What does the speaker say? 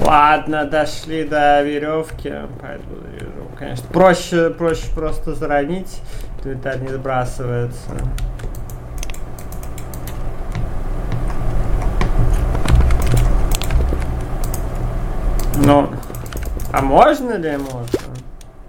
Ладно, дошли до веревки. Пойду завяжу. Конечно, проще просто заронить. Это не сбрасывается. Ну, а можно ли можно?